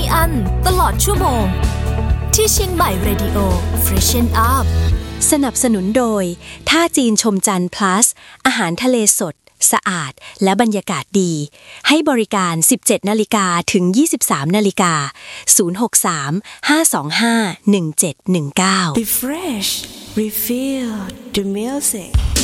อันตลอดชั่วโมงที่เชียงใหม่ Radio Freshen Up สนับสนุนโดยท่าจีนชมจันทร์ plus อาหารทะเลสดสะอาดและบรรยากาศดีให้บริการ 17:00 นถึง 23:00 น063 525 1719 Refresh, refill the music